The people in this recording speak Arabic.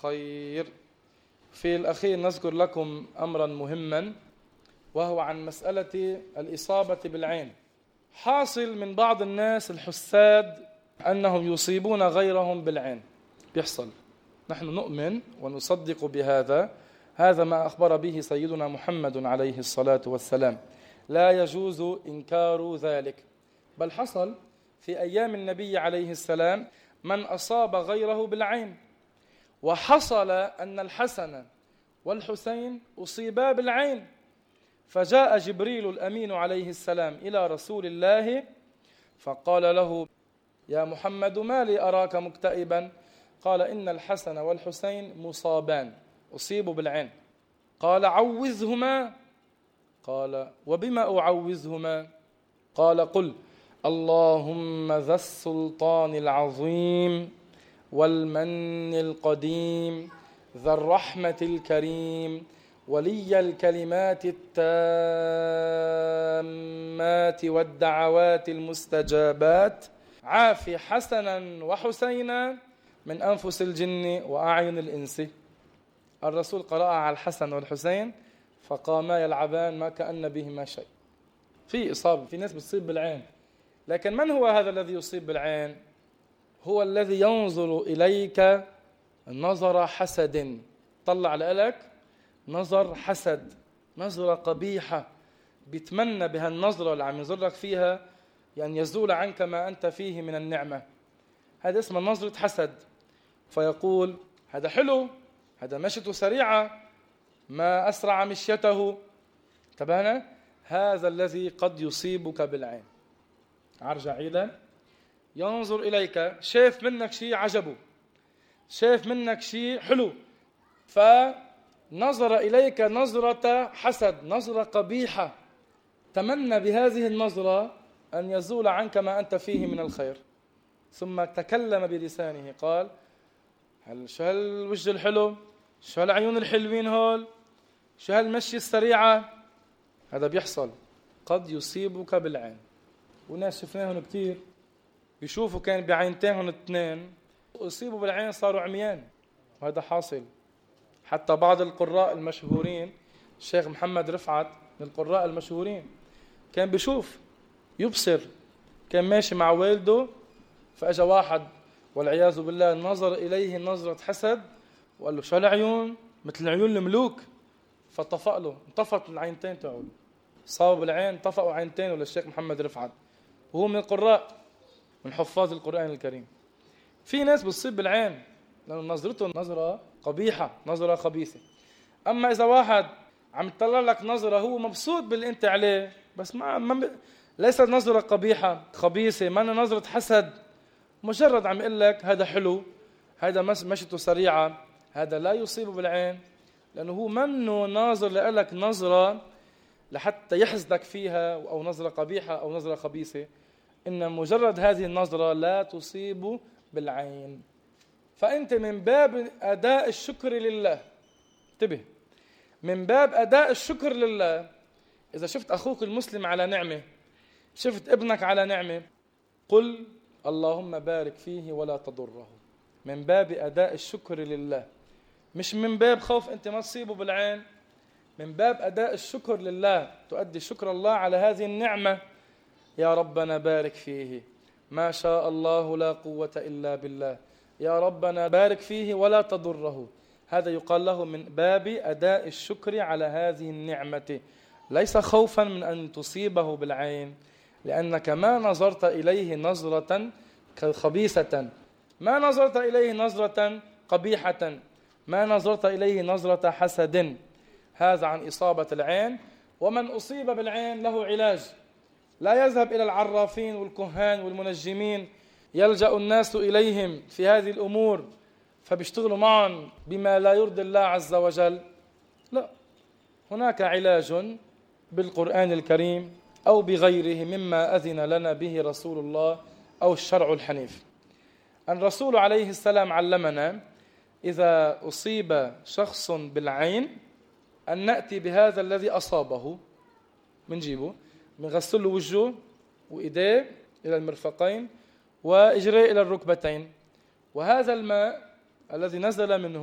خير. في الأخير نذكر لكم أمرا مهما، وهو عن مسألة الإصابة بالعين. حاصل من بعض الناس الحساد أنهم يصيبون غيرهم بالعين، بيحصل. نحن نؤمن ونصدق بهذا، هذا ما أخبر به سيدنا محمد عليه الصلاة والسلام، لا يجوز إنكار ذلك. بل حصل في أيام النبي عليه السلام من أصاب غيره بالعين، وحصل أن الحسن والحسين أصيبا بالعين، فجاء جبريل الأمين عليه السلام إلى رسول الله فقال له: يا محمد ما لي أراك مكتئبا؟ قال: إن الحسن والحسين مصابان، أصيبوا بالعين. قال: عوذهما. قال: وبما أعوذهما؟ قال: قل اللهم ذا السلطان العظيم والمن القديم ذا الرحمة الكريم ولي الكلمات التامات والدعوات المستجابات، عافي حسنا وحسينا من أنفس الجن وأعين الإنس. الرسول قرأ على الحسن والحسين فقاما يلعبان ما كأن بهما شيء. في إصابة، في ناس بتصيب بالعين، لكن من هو هذا الذي يصيب بالعين؟ هو الذي ينظر إليك نظر حسد، طلع لك نظر حسد، نظرة قبيحة، بيتمنى بهالنظرة اللي عم ينظر لك فيها يعني يزول عنك ما أنت فيه من النعمة. هذا اسمه نظرة حسد، فيقول: هذا حلو، هذا مشيته سريعة، ما أسرع مشيته. تبانا هذا الذي قد يصيبك بالعين. أرجع عيدا، ينظر إليك، شاف منك شيء عجبه، شاف منك شيء حلو، فنظر إليك نظرة حسد، نظرة قبيحة، تمنى بهذه النظرة أن يزول عنك ما أنت فيه من الخير. ثم تكلم بلسانه قال: شو هالوجه الحلو، شو هالعيون الحلوين هول، شو هالمشي السريعة. هذا بيحصل، قد يصيبك بالعين. وناس شفناهم كتير بيشوفوا كان بعينتين 2 أصيبوا بالعين صاروا عميان، وهذا حاصل. حتى بعض القراء المشهورين، الشيخ محمد رفعت من القراء المشهورين، كان بيشوف يبصر، كان ماشي مع والده فأجا واحد والعياذ بالله نظر إليه نظرة حسد وقال له: شو العيون مثل عيون الملوك، فطفأ له، انطفت العينتين تاعه، صاب بالعين، طفأوا عينتين للشيخ محمد رفعت، وهو من القراء من حفاظ القرآن الكريم. في ناس بتصيب بالعين لأنه نظرته نظرة قبيحة، نظرة خبيثة. أما إذا واحد عم يطلع لك نظرة هو مبسوط باللي أنت عليه، بس ليست نظرة قبيحة خبيثة، ما نظرة حسد، مجرد عم يقول لك هذا حلو، هذا مشيته سريعة، هذا لا يصيب بالعين، لأنه هو منه ناظر لك نظرة لحتى يحسدك فيها، أو نظرة قبيحة أو نظرة خبيثة، إن مجرد هذه النظرة لا تصيب بالعين. فأنت من باب أداء الشكر لله، انتبه، من باب أداء الشكر لله، إذا شفت أخوك المسلم على نعمة، شفت ابنك على نعمة، قل اللهم بارك فيه ولا تضره، من باب أداء الشكر لله، مش من باب خوف أنت ما تصيبه بالعين، من باب أداء الشكر لله، تؤدي شكر الله على هذه النعمة. يا ربنا بارك فيه، ما شاء الله لا قوة إلا بالله، يا ربنا بارك فيه ولا تضره. هذا يقال له من باب أداء الشكر على هذه النعمة، ليس خوفا من أن تصيبه بالعين، لأنك ما نظرت إليه نظرة خبيثة، ما نظرت إليه نظرة قبيحة، ما نظرت إليه نظرة حسد. هذا عن إصابة العين. ومن أصيب بالعين له علاج، لا يذهب إلى العرافين والكهان والمنجمين يلجأ الناس إليهم في هذه الأمور فبيشتغلوا معهم بما لا يرضي الله عز وجل. لا، هناك علاج بالقرآن الكريم أو بغيره مما أذن لنا به رسول الله أو الشرع الحنيف. الرسول عليه السلام علمنا إذا أصيب شخص بالعين أن نأتي بهذا الذي أصابه، منجيبه، منغسل له وجهه وإيديه إلى المرفقين وإجريه إلى الركبتين، وهذا الماء الذي نزل منه